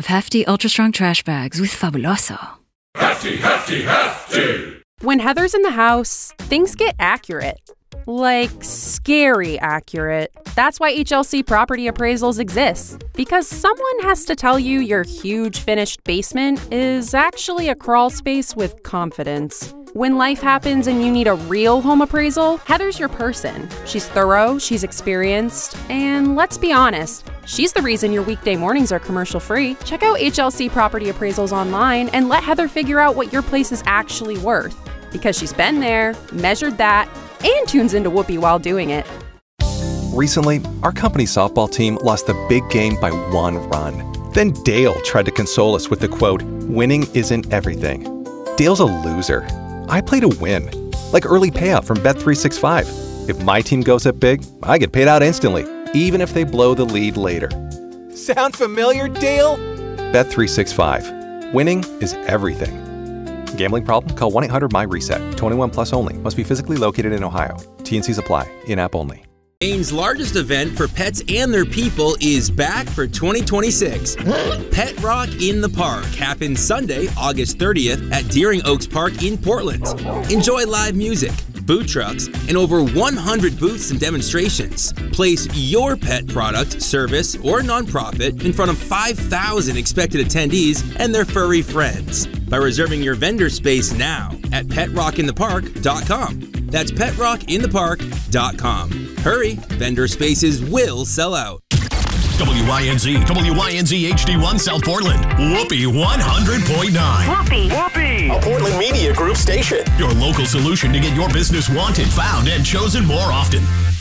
hefty, ultra-strong trash bags with Fabuloso. Hefty, hefty, hefty! When Heather's in the house, things get accurate. Like, scary accurate. That's why HLC Property Appraisals exists. Because someone has to tell you your huge finished basement is actually a crawl space with confidence. When life happens and you need a real home appraisal, Heather's your person. She's thorough, she's experienced, and let's be honest, she's the reason your weekday mornings are commercial-free. Check out HLC Property Appraisals online and let Heather figure out what your place is actually worth. Because she's been there, measured that, and tunes into Whoopi while doing it. Recently, our company's softball team lost the big game by 1 run. Then Dale tried to console us with the quote, "Winning isn't everything." Dale's a loser. I play to win, like early payout from Bet365. If my team goes up big, I get paid out instantly, even if they blow the lead later. Sound familiar, Dale? Bet365. Winning is everything. Gambling problem? Call 1-800-MY-RESET. 21 plus only. Must be physically located in Ohio. T&Cs apply. In-app only. Maine's largest event for pets and their people is back for 2026. Pet Rock in the Park happens Sunday, August 30th at Deering Oaks Park in Portland. Enjoy live music, food trucks, and over 100 booths and demonstrations. Place your pet product, service, or nonprofit in front of 5,000 expected attendees and their furry friends by reserving your vendor space now at PetRockInThePark.com. That's PetRockInThePark.com. Hurry, vendor spaces will sell out. WYNZ HD1 South Portland. Whoopi 100.9. Whoopi! A Portland Media Group station. Your local solution to get your business wanted, found, and chosen more often.